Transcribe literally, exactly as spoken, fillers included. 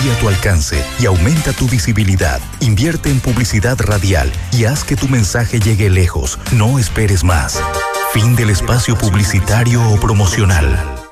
amplía tu alcance y aumenta tu visibilidad. Invierte en publicidad radial y haz que tu mensaje llegue lejos. No esperes más. Fin del espacio publicitario o promocional.